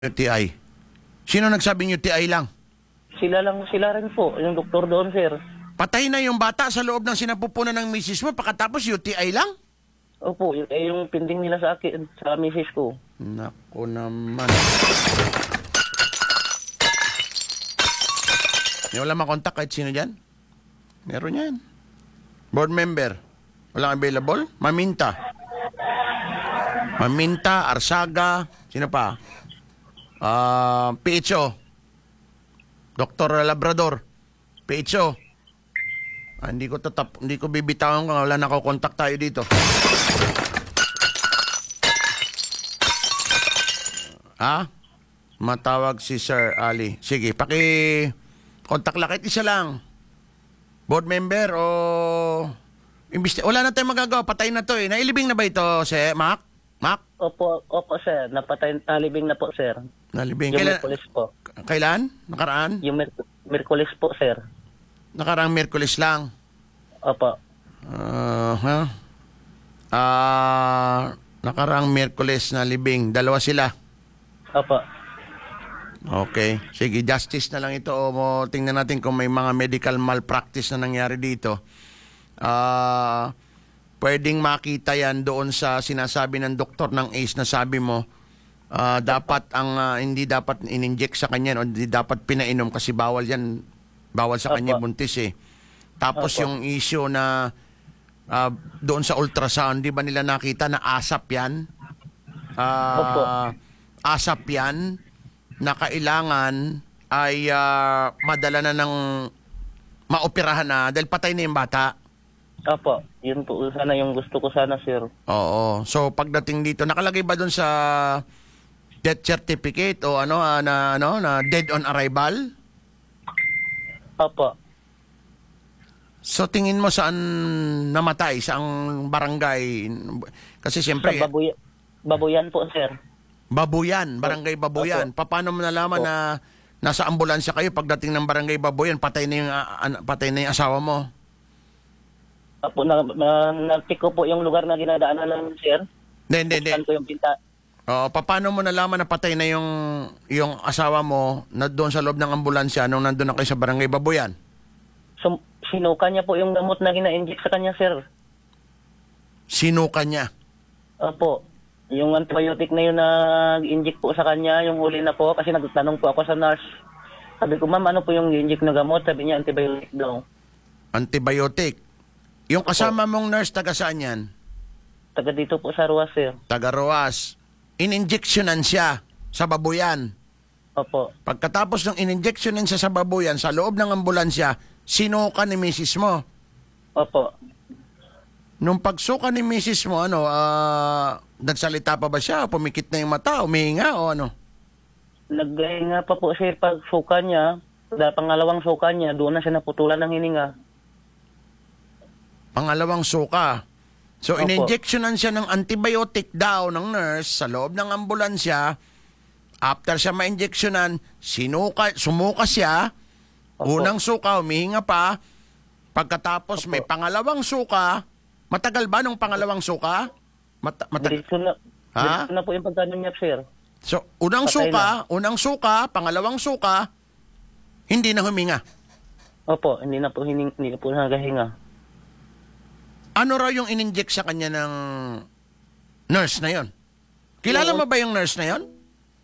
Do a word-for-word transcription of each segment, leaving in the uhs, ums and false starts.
U T I. Sino nagsabing U T I lang? Sila lang, sila rin po, yung doktor doon, sir. Patay na yung bata sa loob ng sinapupunan ng misis mo, pagkatapos U T I lang? Opo, yung, eh, yung pending nila sa akin, sa misis ko. Nako naman. May wala makontak kahit sino dyan? Meron yan. Board member. Walang available? Maminta. Maminta, Arsaga, sino pa? Ah, P H O. Doktor Labrador. P H O. Ah, hindi ko tatap, hindi ko bibitawan kung wala nakakontak tayo dito. Ha? Matawag si Sir Ali. Sige, paki-contact lang. Kahit isa lang. Board member o... Imbiste, wala na tayong magagawa. Patay na to eh. Nailibing na ba ito, si Mac? Mac? Opo, opo, sir. Napatay, nalibing na po, sir. Nalibing. Yung Kailan? Merkulis po. Kailan? Nakaraan? Yung Mer Merkulis po, sir. Nakaraang Miyerkules lang. Opo. Ah, ha? Ah, nakaraang Miyerkules na libing. Dalawa sila. Opo. Okay. Sige, justice na lang ito. O mo, tingnan natin kung may mga medical malpractice na nangyari dito. Ah, pwedeng makita yan doon sa sinasabi ng doktor ng A C E na sabi mo, ah, dapat ang ah, hindi dapat in-inject sa kanya o hindi dapat pinainom kasi bawal yan. Bawal sa kanya Opo. buntis eh. Tapos Opo. yung issue na ah, doon sa ultrasound, di ba nila nakita na asap yan? Ah, Opo. asap yan na kailangan ay ah, madala na ng maoperahan na dahil patay na yung bata. Opo. Yun po sana yung gusto ko sana, sir. Oo. So pagdating dito, nakalagay ba doon sa death certificate o ano ah, na ano na dead on arrival? Opo. So tingin mo saan namatay? Saang barangay? Kasi siyempre Sa babuy babuyan po, sir. Babuyan, barangay Babuyan. Pa- Paano mo nalaman Opo. na nasa ambulansya kayo pagdating ng barangay Babuyan, patay na yung ah, an- patay na yung asawa mo? Opo, na, na, nagtik ko po yung lugar na ginadaanan namin, sir. Hindi, hindi, hindi. Buksan ko yung pinta. Oo, pa- paano mo nalaman na patay na yung yung asawa mo na doon sa loob ng ambulansya nung nandun na kayo sa barangay Babuyan? So, sinuka niya po yung gamot na gina-inject sa kanya, sir. Sinuka niya. Opo. Yung antibiotic na yun na inject po sa kanya, yung huli na po, kasi nagtanong po ako sa nurse. Sabi ko, ma'am, ano po yung inject na gamot? Sabi niya, antibiotic daw. Antibiotic. Yung kasama mong nurse, taga saan yan? Taga dito po sa Ruas, sir. Taga Roas. In-injectionan siya sa Babuyan. Opo. Pagkatapos ng in-injectionan siya sa Babuyan, sa loob ng ambulansya, sinuka ni misis mo. Opo. Nung pagsuka ni misis mo, ano, ah, nagsalita pa ba siya? Pumikit na yung mata? Umihinga o ano? Naghinga pa po, sir, pag suka niya. Dahil pangalawang suka niya, doon na siya naputulan ng hininga. Pangalawang suka. So, Opo. in-injectionan siya ng antibiotic daw ng nurse sa loob ng ambulansya. After siya ma-injectionan, sinuka, sumuka siya. Opo. Unang suka, humihinga pa. Pagkatapos, Opo. may pangalawang suka. Matagal ba nung pangalawang suka? Mata- matagal. Diretso na, Ha? diretso na po yung pagkano niya, sir. So, unang Patay suka, unang suka, pangalawang suka, hindi na huminga. Opo, hindi na po, hining, hindi na po nagahinga. Ano raw yung in-inject sa kanya ng nurse na yon? Kilala mo ba yung nurse na yon?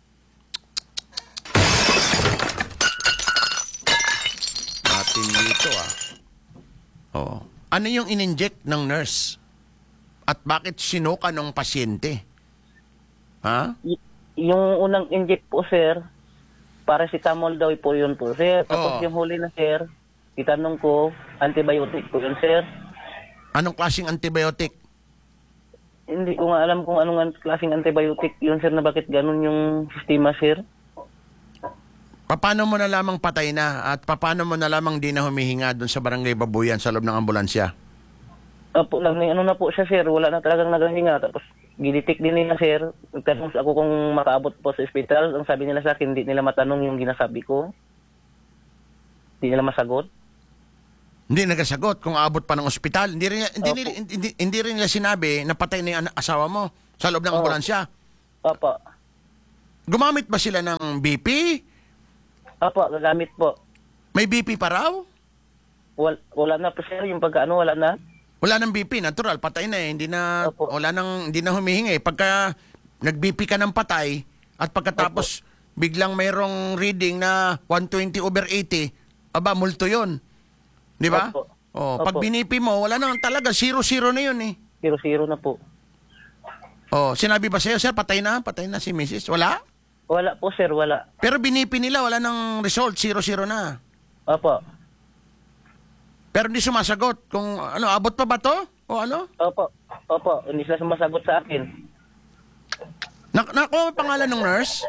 Natin dito ah. Oo. Ano yung in-inject ng nurse? At bakit sinuka ng pasyente? Ha? Y- yung unang inject po, sir, paracetamol daw po yun po, sir. Tapos Oo. yung huli na, sir, itanong ko, antibiotic po yun, sir. Anong klaseng antibiotic? Hindi ko nga alam kung anong an- klaseng antibiotic yun, sir, na bakit ganun yung sistema, sir. Paano mo na lamang patay na at paano mo na lamang di na humihinga doon sa barangay Babuyan sa loob ng ambulansya? Opo, lang, ano na po siya, sir, wala na talagang nagahinga. Tapos, ginitik din nila, sir. Tanong ako kung makaabot po sa ospital. Ang sabi nila sa akin, hindi nila matanong yung ginasabi ko. Hindi nila masagot. Hindi nagasagot kung aabot pa ng ospital. Hindi rin, hindi, Opo. nila- hindi, hindi rin nila sinabi na patay na yung ana- asawa mo sa loob ng Oo. ambulansya. Opo. Gumamit ba sila ng B P? Opo, gagamit po. May B P pa raw? Wala, wala na po sir, yung pagkaano, wala na. Wala nang B P, natural, patay na eh. Hindi na, Opo. wala nang, hindi na humihingi. Pagka nag-B P ka ng patay, at pagkatapos biglang mayroong reading na one twenty over eighty, aba, multo yun. Di ba? Opo. Oh, pag Opo. binipi mo, wala nang talaga, zero-zero na yun eh. Zero-zero na po. Oh, sinabi ba sa'yo, sir, patay na, patay na si missus? Wala? Wala po sir, wala. Pero binipi nila, wala nang result, zero-zero na. Opo. Pero hindi sumasagot. Kung ano, abot pa ba to? O ano? Opo. Opo, hindi sila sumasagot sa akin. Nak nakuha mo pangalan ng nurse?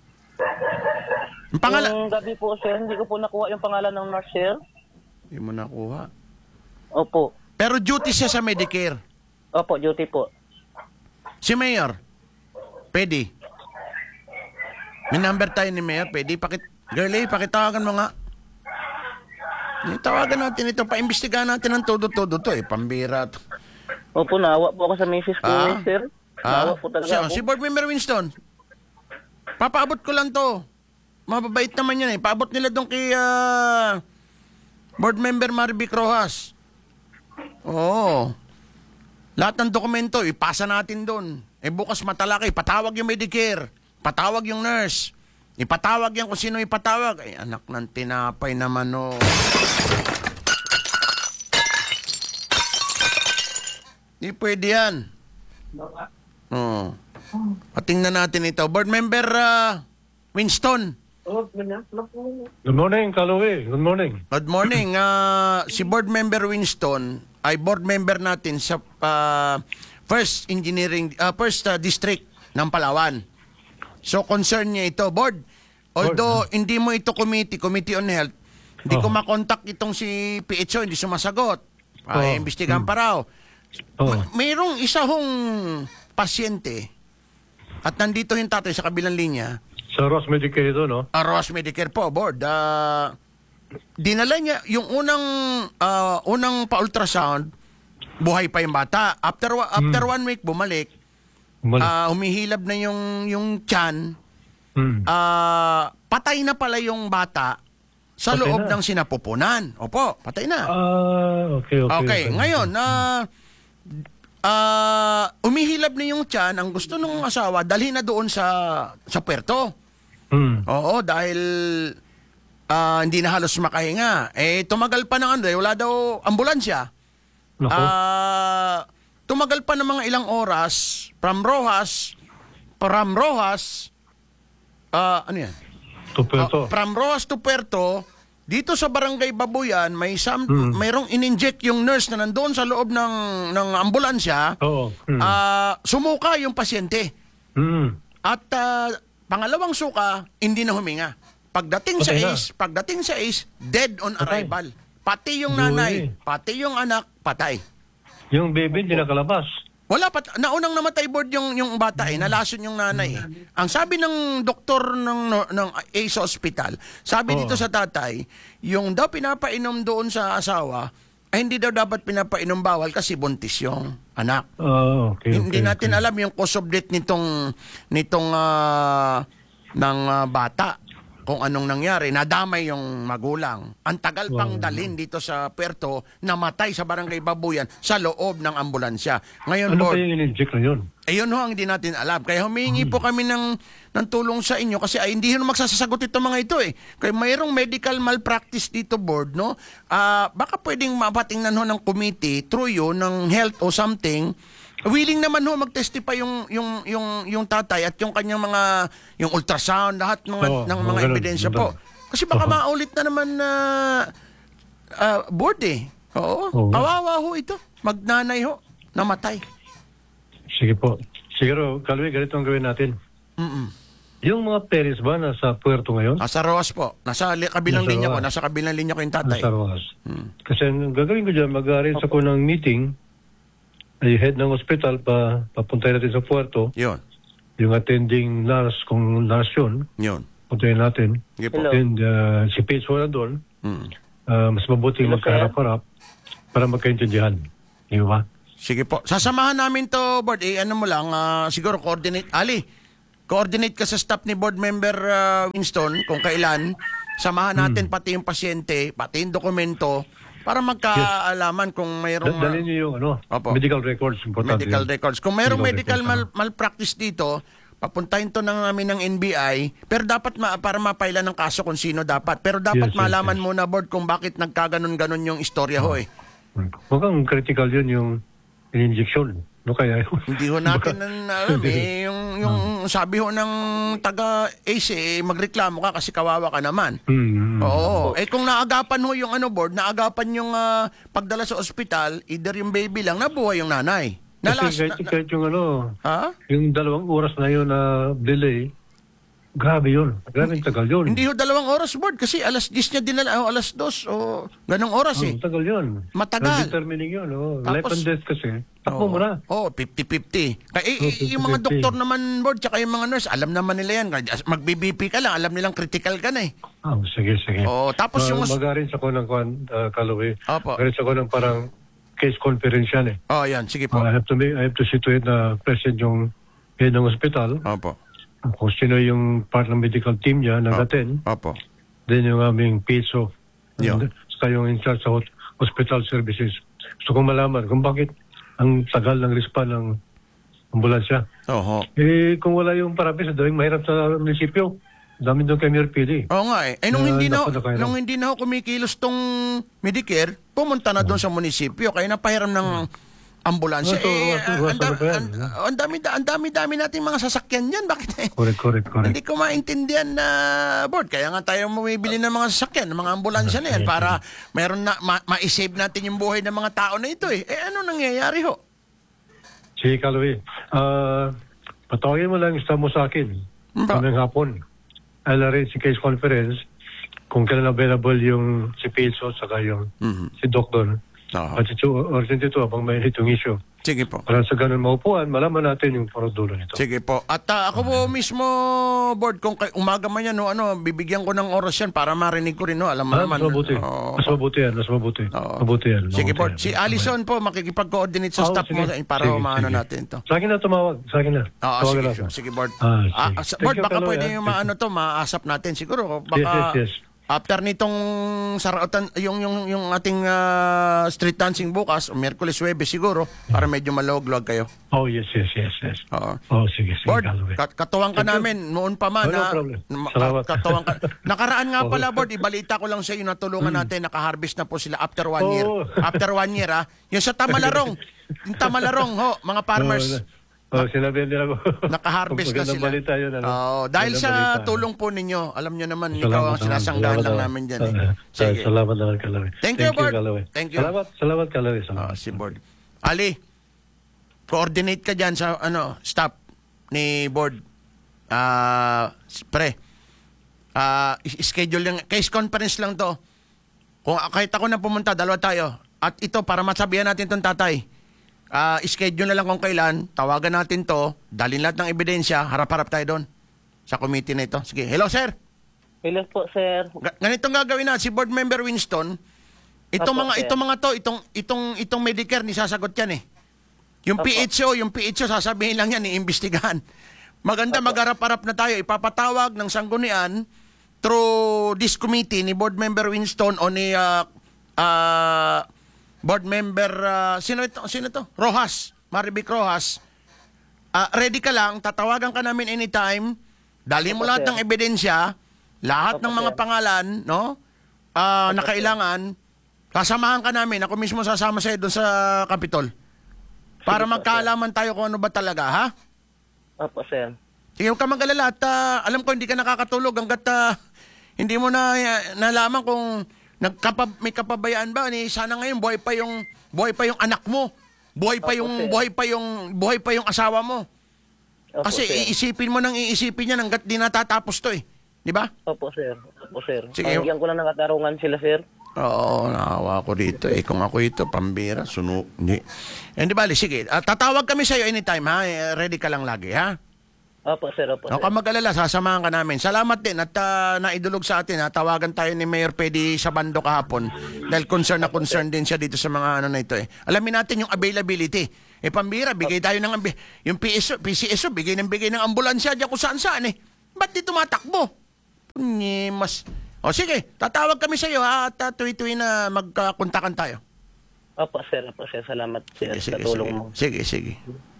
Ang pangalan? Yung gabi po sir, hindi ko po nakuha yung pangalan ng nurse sir. Hindi mo nakuha. Opo. Pero duty siya sa Medicare. Opo, duty po. Si Mayor, pwede. May number tayo ni Mayor, pwede. Pakit Girlie, pakitawagan mo nga. Eh, tawagan natin ito, paimbestigahan natin ng todo-todo to eh, pambira to. Opo, naawa po ako sa misis ko Ah? sir. Ah? Naawa po talaga Si, ako. si Board Member Winston, papaabot ko lang to. Mababait naman yan eh. Paabot nila doon kay ah, Board Member Marvic Rojas. Oo. Lahat ng dokumento, ipasa natin doon. Eh bukas matalakay, patawag yung Medicare. Patawag yung nurse. Ipatawag yan kung sino ipatawag. Ay, anak ng tinapay naman, no. Hindi pwede yan. Oo. Patingnan natin ito. Board Member ah, Winston. Good morning, Kaloe. Good morning. Good morning. Ah, si Board Member Winston ay board member natin sa ah, First Engineering, ah, First ah, District ng Palawan. So concern niya ito, board. Although hindi mo ito committee, Committee on Health, hindi ko Oh. makontak itong si P H O, hindi sumasagot. Ay, Oh. imbestigahan pa raw. Oh. Ma- mayroong isa hong pasyente at nandito yung tatay sa kabilang linya. Sa Ross Medicare ito, no? Aros Medicare po, board. Ah, dinala niya yung unang ah, unang pa-ultrasound, buhay pa yung bata. After wa- after one week bumalik, Mal- ah, humihilab na yung yung tiyan. Hmm. Ah, patay na pala yung bata sa Patay loob na. ng sinapupunan. Opo, patay na. Ah, okay, okay. Okay, ngayon na ah umihilab na yung tiyan, ang gusto ng asawa dalhin na doon sa sa puerto. Hmm. Oo, dahil ah, hindi na halos makahinga. Eh, tumagal pa ng ano, eh, wala daw ambulansya. Nako. Ah, tumagal pa ng mga ilang oras from Rojas, from Rojas, ah, ano yan? Tupeto. Ah, from Rojas to Puerto, dito sa Barangay Babuyan, may some, Hmm. mayroong in-inject yung nurse na nandoon sa loob ng, ng ambulansya. Oo. Hmm. Ah, sumuka yung pasyente. Hmm. At ah, pangalawang suka, hindi na huminga. Pagdating sa Patay na. A C E, pagdating sa A C E, dead on Patay. arrival. Pati yung Dui. nanay, pati yung anak, patay. Yung baby hindi nakalabas. Wala pa, naunang namatay board yung yung bata eh, nalason yung nanay. Eh. Ang sabi ng doktor ng ng A C E Hospital, sabi Oo. dito sa tatay, yung daw pinapainom doon sa asawa, ay hindi daw dapat pinapainom bawal kasi buntis yung anak. Ah, okay, Hindi okay, natin okay. alam yung cause of death nitong nitong ah, ng ah, bata kung anong nangyari. Nadamay yung magulang. Ang tagal pang Wow. dalhin dito sa Puerto, namatay sa Barangay Babuyan sa loob ng ambulansya. Ngayon, Ano board, pa yung in-inject na yun? ayun ho ang hindi natin alam. Kaya humingi po kami ng, ng tulong sa inyo kasi ay, hindi ho magsasagot itong mga ito eh. Kaya mayroong medical malpractice dito, board, no? Ah, baka pwedeng mapatingnan ho ng committee through yun, ng health o something. Willing naman ho mag-testify yung yung yung yung tatay at yung kanyang mga yung ultrasound, lahat mga Oo, ng mga mga ganun, ebidensya ganun. po. Kasi baka Oo. maulit na naman na ah, board eh. Oo. Oo. Kawawa ho ito. Magnanay ho. Namatay. Sige po. Siguro, Kaloe, ganito ang gawin natin. Mm-mm. Yung mga parents ba nasa puerto ngayon? Nasa Roas po. Nasa li- kabilang Nasa linya ko. Roas. Nasa kabilang linya ko yung tatay. Nasa Rojas. Hmm. Kasi ang gagawin ko dyan, mag-arrange ako ng meeting, ay head ng hospital, pa, papuntahin natin sa puerto, Yun. yung attending nurse, kung nurse yun, Yun. puntahin natin. Sige po. Hello. And uh, si Paige wala doon, Hmm. uh, mas mabuting Hello, sir. magkaharap-harap para magkaintindihan. Di ba? Sige po. Sasamahan namin to, board. Eh, ano mo lang, ah, siguro coordinate. Ali, coordinate ka sa staff ni board member uh, Winston kung kailan. Samahan natin Hmm. pati yung pasyente, pati yung dokumento para magkaalaman kung mayroong Da- Dalhin niyo yung ano, Opo. medical records. uh, Importante medical yun. records. Kung mayroong medical Medical mal- malpractice dito, papuntahin to ng namin ng N B I, pero dapat ma- para mapailan ng kaso kung sino dapat. Pero dapat Yes, yes, malaman yes. muna board kung bakit nagkaganon-ganon yung istorya ho eh. Mukhang critical yun yung injection. No kaya yun. Hindi ho natin nan- alam eh, yung, yung sabi ho ng taga-A C eh, magreklamo ka kasi kawawa ka naman. Hmm. Oo. Eh kung naagapan ho yung ano board, naagapan yung ah, pagdala sa ospital, either yung baby lang, nabuhay yung nanay. Kasi Nalas, kahit, na, na- kahit yung ano, ha? yung dalawang oras na yun na delay, grabe yun. Grabe yung tagal yun. Hindi ho dalawang oras board kasi alas diyes niya dinala, o alas dos o ganong oras Oh, eh. tagal yun. Matagal. Determining yun. Oh. Life Tapos- and death kasi. Takbo mo na. Oo, fifty-fifty. Kaya eh, Oh, eh, yung mga fifty-fifty. doktor naman board tsaka yung mga nurse, alam naman nila yan. Mag-B B P ka lang, alam nilang critical ka na eh. Ah, sige, sige. Oo, tapos yung... Uh, magarin sa ko ng uh, Callaway. Opo. Magarin sa ko ng parang case conference yan eh. Oh, yan, sige po. Uh, I have to make, I have to situate na present yung head ng hospital. Opo. Kung sino yung part ng medical team niya, nag-attend. Opo. Then yung aming P S O. Yeah. Saka yung in charge sa hot- hospital services. Gusto kong malaman kung bakit ang tagal ng respa ng ambulansya. Oho. Eh, kung wala yung parapis, dahil mahirap sa munisipyo. Dami doon kay Mayor P D. Oo nga eh. Eh nung Ah, hindi na naku, naku, nung hindi na ako kumikilos tong Medicare, pumunta na doon sa munisipyo kaya napahiram ng ambulansya. Ito, Eh, ito, ang ito, dami, ito, ito. ang- ang dami, ang dami, dami nating mga sasakyan yan. Bakit eh? Correct, correct, correct. Hindi ko maintindihan na board. Kaya nga tayo bumibili ng mga sasakyan, ng mga ambulansya na yan para mayroon na, ma- ma-save natin yung buhay ng mga tao na ito eh. Eh ano nangyayari ho? Si Callaway, ah, patawagin mo lang yung staff mo sa akin. Ba? Kaming hapon. I'll arrange si case conference kung kailan available yung si P S O saka yung Mhm. si Doctor. Oo. At si Chu- or si Tito habang may itong issue. Sige po. Para sa ganun maupuan, malaman natin yung paradulo nito. Sige po. At ah, ako po mismo, board, kung kay, umaga man yan, no, ano, bibigyan ko ng oras yan para marinig ko rin. No? Alam mo Ah, naman. mas mabuti. Oo. Mas mabuti yan, mas mabuti. Oo. Mabuti yan. Sige mabuti po. yan. Si Allison po, makikipag-coordinate sa Oo, staff mo sige. para Sige, maano sige. natin to. Sa akin na tumawag. Sa akin na. Oo, Tawagan sige, ako. sige, board. Ah, Ah, sige. sa- Thank board, you, baka Kaloy, pwede ah. yung maano to, maasap natin. Siguro, baka Yes, yes, yes. after nitong sarautan, yung, yung, yung ating ah, street dancing bukas, o Miyerkules, Huwebes siguro, para medyo malawag-lawag kayo. Oh, yes, yes, yes, yes. Oo. Oh, sige, sige. Board, Callaway. kat- katuwang ka namin noon pa man. Oh, no na- problem. ma- Salamat. Katuwang ka. Nakaraan nga Oh. Hmm. pala, Board, ibalita ko lang sa iyo, natulungan natin, nakaharvest na po sila after one year. Oh. After one year, ha? Yung sa Tamalarong. Yung Tamalarong, ho, mga farmers. Oh, sinabi nila ko. Nakaharvest na Magandang sila. balita yun. Ano? Oo, dahil Magandang sa balita. tulong po ninyo, alam nyo naman, Salamat, ikaw ang salamat. sinasanggahan Salamat, lang salamat. namin dyan. Eh. Salamat. Sige. Salamat naman, Callaway. Thank you, Board. Callaway. Thank you. Salamat, salamat, Callaway. Ah, Salamat. si Board. Ali, coordinate ka dyan sa ano staff ni Board. Ah, pre. Ah, is- schedule lang, case conference lang to. Kung kahit ako na pumunta, dalawa tayo. At ito, para masabihan natin tong tatay. Ah, schedule na lang kung kailan, tawagan natin to, dalhin lahat ng ebidensya, harap-harap tayo doon sa committee na ito. Sige, hello sir. Hello po, sir. Ga- ganitong gagawin na si Board Member Winston. Itong Opo, mga sir. itong mga to, itong itong itong Medicare ni sasagot yan eh. Yung Opo. P H O, yung P H O sasabihin lang yan, iimbestigahan. Maganda magharap-harap na tayo, ipapatawag ng sanggunian through this committee ni Board Member Winston o ni ah, ah, Board Member ah, sino ito? Sino to? Rojas, Marivic Rojas. Ah, ready ka lang, tatawagan ka namin anytime. Dali mo Opo, lahat sir. ng ebidensya, lahat Opo, ng mga sir. pangalan, no? Ah, na Opo, sir. kailangan. Kasamahan ka namin. Ako mismo sasama sa doon sa Capitol. Para Sige po, magkaalaman tayo kung ano ba talaga, ha? Opo, sir. Sige, huwag ka mag-alala. At ah, alam ko hindi ka nakakatulog hanggat ah, hindi mo na ah, nalaman kung nagkapa, may kapabayaan ba ni sana ngayon buhay pa yung buhay pa yung anak mo. Buhay pa Opo, yung sir. buhay pa yung buhay pa yung asawa mo. Opo, Kasi sir. iisipin mo nang iisipin yan hanggat di natatapos to eh. Di ba? Opo, sir. Opo, sir. Sige. Pangigyan ko lang ng katarungan sila, sir. Oo, naawa ko dito. Eh, kung ako ito, pambira, suno. Hindi. Eh, di bali, sige. Ah, tatawag kami sa'yo anytime, ha? Eh, ready ka lang lagi, ha? Opo, sir. Opo, Huwag sir. ka mag-alala, sasamahan ka namin. Salamat din at ah, naidulog sa atin, ha? Tawagan tayo ni Mayor Pedi sa bando kahapon dahil concern na concern din siya dito sa mga ano na ito, eh. Alamin natin yung availability. Eh, pambira, bigay tayo ng, ambi- yung P S O, P C S O, bigay ng bigay ng ambulansya dyan kung saan-saan eh. Ba't di tumatakbo? Mas. O sige, tatawag kami sa iyo ha, at uh, tuwi-tuwi na magkakuntakan tayo. Opo, sir. Opo, sir. Salamat, sir, Sige, sige, sa tulong sige. mo. Sige, sige.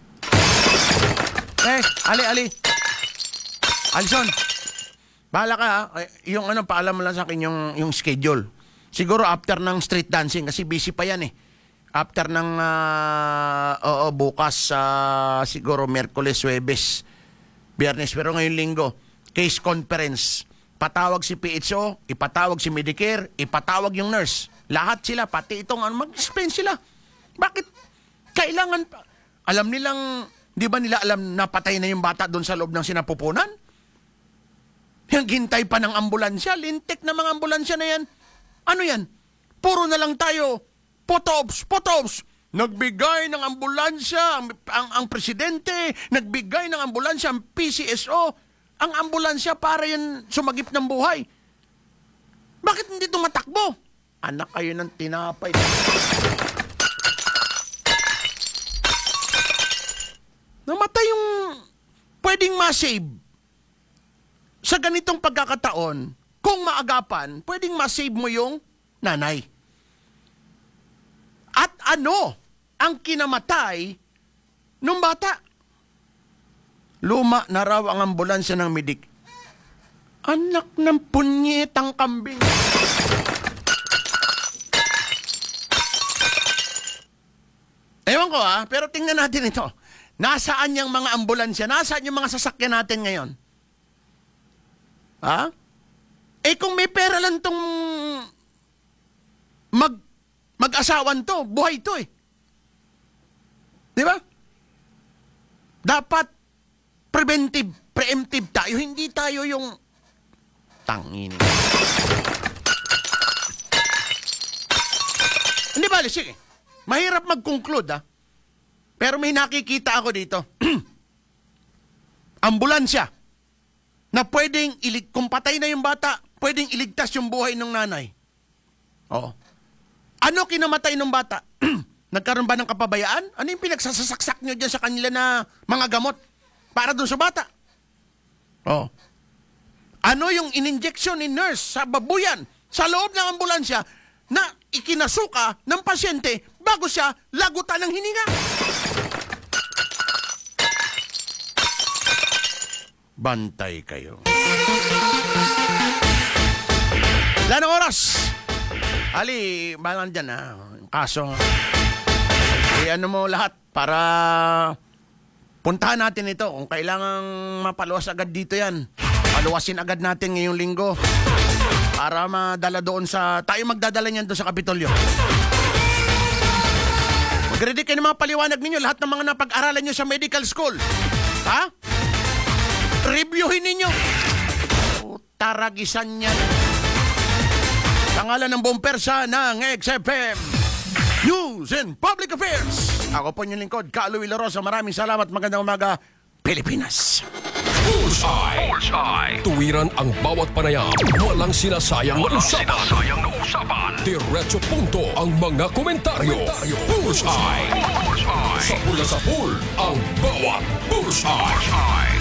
Eh, Ali, Ali. Alson, bahala ka ha. Ay, yung ano, paalam mo lang sa akin yung, yung schedule. Siguro after ng street dancing, kasi busy pa yan eh. After ng, uh, oo, bukas, uh, siguro Merkules, Huwebes, Biyernes, pero ngayon Linggo, case conference. Patawag si P H O, ipatawag si Medicare, ipatawag yung nurse. Lahat sila, pati itong ano, mag-explain sila. Bakit? Kailangan pa. Alam nilang, di ba nila alam na patay na yung bata doon sa loob ng sinapupunan? Yung gintay pa ng ambulansya, lintik na mga ambulansya na yan. Ano yan? Puro na lang tayo, potops, potops. Nagbigay ng ambulansya, ang, ang, ang presidente, nagbigay ng ambulansya, ang P C S O. Ang ambulansya para yan sumagip ng buhay. Bakit hindi tumatakbo? Anak kayo ng tinapay. Namatay yung pwedeng ma-save. Sa ganitong pagkakataon, kung maagapan, pwedeng ma-save mo yung nanay. At ano ang kinamatay nung bata? Luma na raw ang ambulansya ng medik. Anak ng punyetang kambing. Ewan ko ha, pero tingnan natin ito. Nasaan yung mga ambulansya? Nasaan yung mga sasakyan natin ngayon? Ha? Eh kung may pera lang tong mag, mag-asawan to, buhay to eh. Di ba? Dapat preventive, preemptive tayo. Hindi tayo yung tangin. Hindi bali, sige. Mahirap mag-conclude ha. Pero may nakikita ako dito. Ambulansya na pwedeng, ilig, kung patay na yung bata, pwedeng iligtas yung buhay ng nanay. Oo. Ano kinamatay ng bata? Nagkaroon ba ng kapabayaan? Ano yung pinagsasasaksak nyo dyan sa kanila na mga gamot para dun sa bata? Oh. Ano yung in-injection ni nurse sa babuyan sa loob ng ambulansya na ikinasuka ng pasyente bago siya lagutan ng hininga? Bantay kayo. Wala ng oras. Ali, balang dyan ha. Kaso, eh, ano mo lahat para puntahan natin ito. Kung kailangang mapaluwas agad dito yan, paluwasin agad natin ngayong linggo para madala doon sa, tayo magdadala niyan doon sa Kapitolyo. Mag-ready kayo ng mga paliwanag ninyo, lahat ng mga napag-aralan nyo sa medical school. Ha? Reviewin ninyo. O, taragisan yan. Pangalan ng buong persa ng X F M News and Public Affairs. Ako po yung lingkod, Carlo Willa Rosa. Maraming salamat. Magandang umaga, Pilipinas. Bullseye. Bullseye. Tuwiran ang bawat panayam. Walang sinasayang na usapan. Sinasayang na usapan. Diretso punto ang mga komentaryo. komentaryo. Bullseye. Bullseye. Sa pula sa pool, ang bawat Bullseye. Bullseye.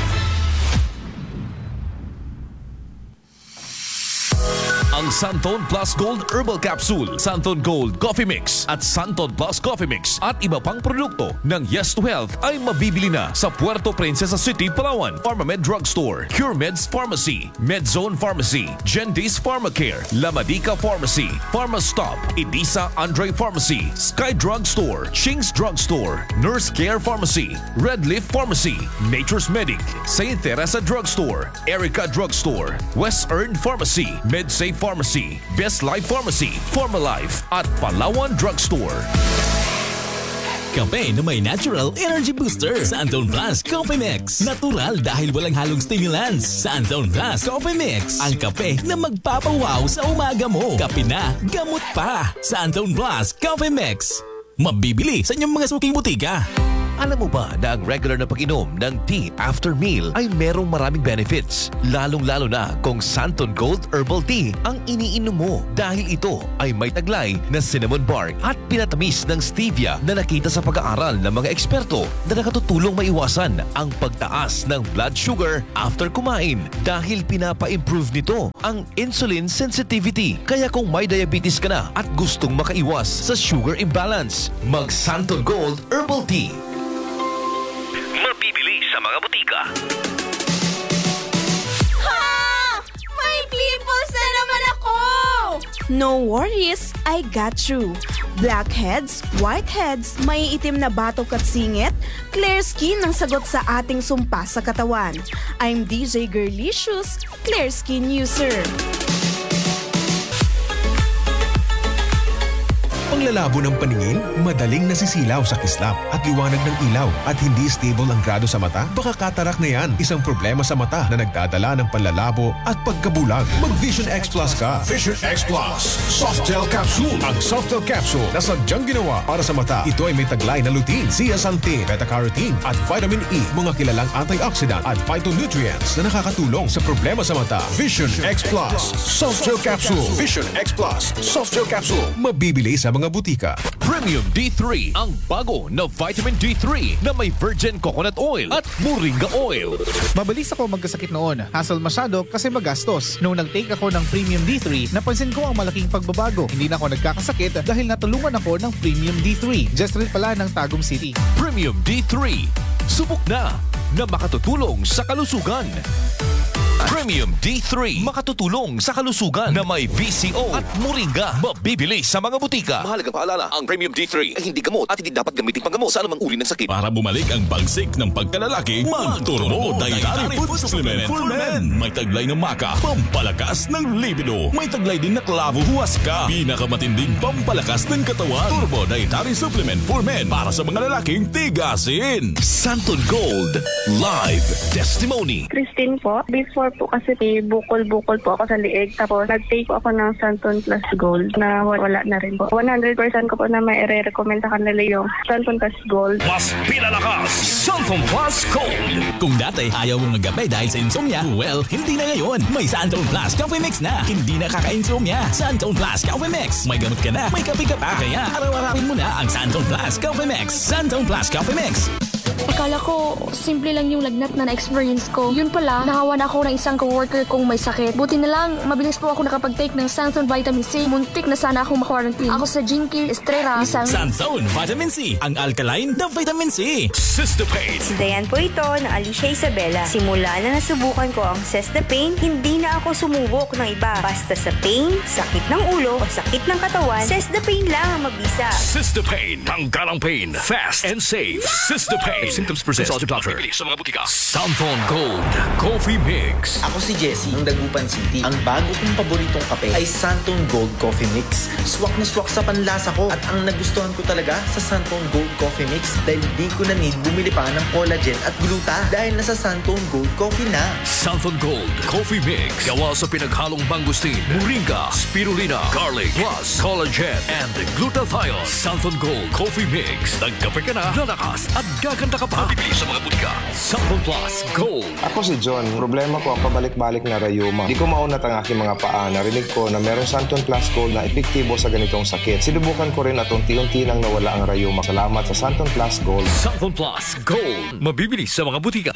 Ang Santon Plus Gold Herbal Capsule, Santon Gold Coffee Mix at Santon Plus Coffee Mix at iba pang produkto ng Yes to Health ay mabibili na sa Puerto Princesa City, Palawan, Pharmamed Drugstore, CureMeds Pharmacy, Medzone Pharmacy, Gendis Pharmacare, Lamadika Pharmacy, Pharmastop, Edisa Andre Pharmacy, Sky Drugstore, Ching's Drugstore, Nurse Care Pharmacy, Red Leaf Pharmacy, Nature's Medic, Saint Teresa Drugstore, Erica Drugstore, West Earn Pharmacy, MedSafe Pharmacy, Best Life Pharmacy, Formalife at Palawan Drugstore. Kape na may natural energy booster. Santon Plus Coffee Mix. Natural dahil walang halong stimulants. Santon Plus Coffee Mix. Ang kape na magpapawaw sa umaga mo. Kape na, gamot pa. Santon Plus Coffee Mix. Mabibili sa inyong mga suking butika. Alam mo ba na ang regular na pag-inom ng tea after meal ay merong maraming benefits? Lalong-lalo na kung Santon Gold Herbal Tea ang iniinom mo dahil ito ay may taglay na cinnamon bark at pinatamis ng stevia na nakita sa pag-aaral ng mga eksperto na nakatutulong maiwasan ang pagtaas ng blood sugar after kumain dahil pinapa-improve nito ang insulin sensitivity. Kaya kung may diabetes ka na at gustong makaiwas sa sugar imbalance, mag Santon Gold Herbal Tea. Mabibili sa mga butika. Ha! May pimples na naman ako! No worries, I got you. Blackheads, whiteheads, may itim na batok at singit, clear skin ang sagot sa ating sumpa sa katawan. I'm D J Girlicious, clear skin user. Panglalabo ng paningin, madaling nasisilaw sa kislap at liwanag ng ilaw at hindi stable ang grado sa mata? Baka katarak na yan, isang problema sa mata na nagdadala ng panlalabo at pagkabulag. Mag-Vision X Plus ka. Vision X Plus Soft Gel Capsule. Ang Soft Gel Capsule na sadyang ginawa para sa mata. Ito ay may taglay na lutein, zeaxanthin, beta-carotene at vitamin E, mga kilalang antioxidant at phytonutrients na nakakatulong sa problema sa mata. Vision X Plus Soft Gel Capsule. Vision X Plus Soft Gel Capsule. Mabibili sa mga butika. Premium D three, ang bago na vitamin D three na may virgin coconut oil at moringa oil. Mabilis ako magkasakit noon. Hassle masyado kasi magastos. Nung nag-take ako ng Premium D three, napansin ko ang malaking pagbabago. Hindi na ako nagkakasakit dahil natulungan ako ng Premium D three. Just rin pala ng Tagum City. Premium D three. Subok na na makatutulong sa kalusugan. Premium D three, makatutulong sa kalusugan na may V C O at moringa. Mabibili sa mga butika. Mahalagang paalala, ang Premium D three ay hindi gamot at hindi dapat gamitin panggamot sa anumang uri ng sakit. Para bumalik ang bagsik ng pagkalalaki, mag-Turbo Dietary Food Supplement for Men. May taglay ng maka, pampalakas ng libido. May taglay din na klavo huwaska, pinakamatinding pampalakas ng katawan. Turbo Dietary Supplement for Men para sa mga lalaking tigasin. Santon Gold Live Testimony. Christine po. Before po kasi may bukol-bukol po ako sa liig. Tapos nag-take po ako ng Santon Plus Gold na wala na rin po. one hundred percent ko po na may i-recommend sa kanila yung Santon Plus Gold. Mas pinalakas, Santon Plus Gold. Kung dati ayaw mong magkape dahil sa insomnia, well, hindi na ngayon. May Santon Plus Coffee Mix na. Hindi na kaka-insomnia. Santon Plus Coffee Mix. May gamot ka na, may kape ka pa. Kaya araw-arawin mo na ang Santon Plus Coffee Mix. Santon Plus Coffee Mix. Akala ko, simple lang yung lagnat na na-experience ko. Yun pala, nahawa na ako ng isang coworker kong may sakit. Buti na lang, mabilis po ako nakapag-take ng Santon Vitamin C. Muntik na sana akong ma-quarantine. Ako sa Jinky Estrella, isang... Santon Vitamin C, ang alkaline na vitamin C. Cystapane. Si Dayan po ito na Alicia Isabela. Simula na nasubukan ko ang Cystapane, hindi na ako sumubok ng iba. Basta sa pain, sakit ng ulo o sakit ng katawan, Cystapane lang ang mabisa. Cystapane. Tanggal ang pain. Fast and safe. Cystapane. Symptoms persist. Consult your doctor. Bibili sa mga butika. Santon Gold Coffee Mix. Ako si Jesse, ng Dagupan City. Ang bago kong paboritong kape ay Santon Gold Coffee Mix. Swak na swak sa panlasa ko at ang nagustuhan ko talaga sa Santon Gold Coffee Mix dahil di ko na need bumili pa ng collagen at gluta dahil nasa Santon Gold Coffee na. Santon Gold Coffee Mix. Gawa sa pinaghalong mangustin, moringa, spirulina, garlic, plus collagen and glutathione. Santon Gold Coffee Mix. Nagkape ka na, lalakas at gaganda ka pa. Bibili sa mga butika. Santon Plus Gold. Ako si John. Problema ko ang pabalik-balik na rayuma. Di ko maunat ang aking mga paa. Narinig ko na merong Santon Plus Gold na epektibo sa ganitong sakit. Sinubukan ko rin at unti-unti nang nawala ang rayuma. Salamat sa Santon Plus Gold. Santon Plus Gold. Mabibili sa mga butika.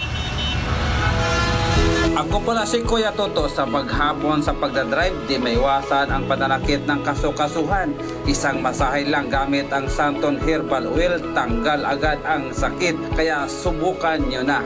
Ako pala si Kuya Toto. Sa paghapon sa pagdadrive, di maiwasan ang pananakit ng kasukasuhan. Isang masahe lang gamit ang Santon Herbal Oil, tanggal agad ang sakit. Kaya subukan nyo na.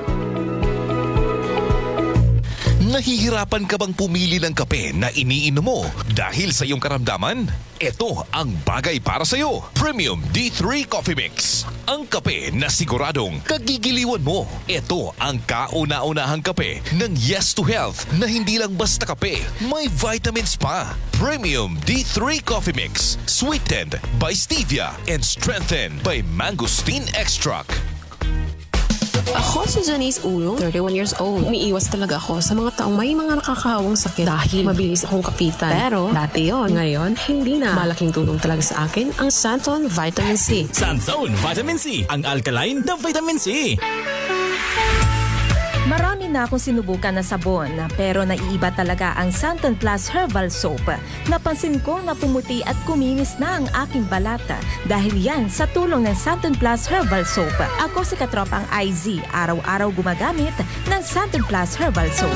Nahihirapan ka bang pumili ng kape na iniinom mo dahil sa iyong karamdaman? Ito ang bagay para sa iyo. Premium D three Coffee Mix. Ang kape na siguradong kagigiliwan mo. Ito ang kauna-unahang kape ng Yes to Health na hindi lang basta kape, may vitamins pa. Premium D three Coffee Mix. Sweetened by stevia and strengthened by mangosteen extract. Ako si Janice Ulong, thirty-one years old. Umiiwas talaga ako sa mga taong may mga nakakahawang sakit dahil mabilis akong kapitan. Pero dati yon, ngayon hindi na. Malaking tulong talaga sa akin ang Santon Vitamin C. Santon Vitamin C, ang alkaline na vitamin C. Marami na akong sinubukan na sabon, pero naiiba talaga ang Santon Plus Herbal Soap. Napansin ko na pumuti at kuminis na ang aking balata dahil yan sa tulong ng Santon Plus Herbal Soap. Ako si Katropang I Z, araw-araw gumagamit ng Santon Plus Herbal Soap.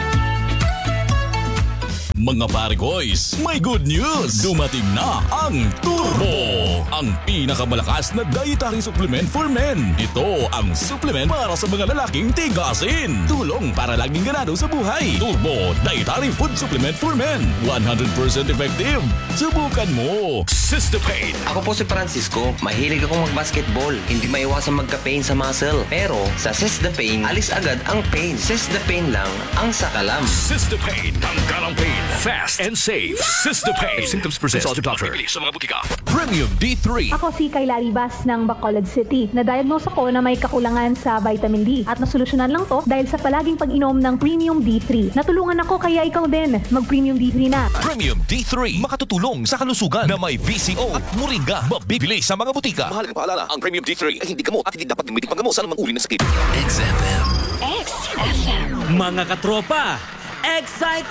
Mga pare boys, may good news! Dumating na ang Turbo! Ang pinakamalakas na dietary supplement for men. Ito ang supplement para sa mga lalaking tigasin. Tulong para laging ganado sa buhay. Turbo Dietary Food Supplement for Men. one hundred percent effective. Subukan mo! Sistapain. Ako po si Francisco. Mahilig akong mag-basketball. Hindi maiwasan magka-pain sa muscle. Pero sa Sistapain, alis agad ang pain. Sistapain lang ang sakalam. Sistapain. Tanggal ang pain. Fast and safe. Sistapain. If symptoms persist, consult your doctor. Sa mga butika. Premium D three. Ako si Kayla Ribas ng Bacolod City. Na-diagnose ako na may kakulangan sa vitamin D at nasolusyonan lang to dahil sa palaging pag-inom ng Premium D three. Natulungan ako kaya ikaw din mag-Premium D three na. Premium D three. Makatutulong sa kalusugan na may V C O at Moringa. Mabibili sa mga butika. Mahalagang paalala, ang Premium D three ay hindi gamot at hindi dapat gamitin panggamot sa anumang uri ng sakit. X F M. X F M. Mga katropa, Excite